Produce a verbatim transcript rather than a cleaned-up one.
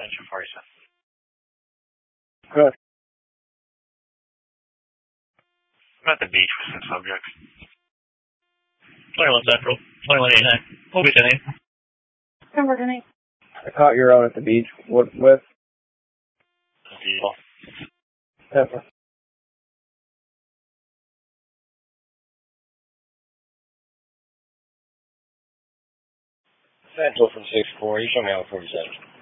Central forty-seven. Good. I'm at the beach with some subjects. twenty-one Central, twenty-one eighty-nine. What was your name? Kimberly. I caught your own at the beach. What with? People. Pepper. Central from six four. You show me out forty-seven.